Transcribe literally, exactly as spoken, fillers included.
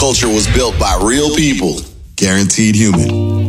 culture was built by real people. Guaranteed Human.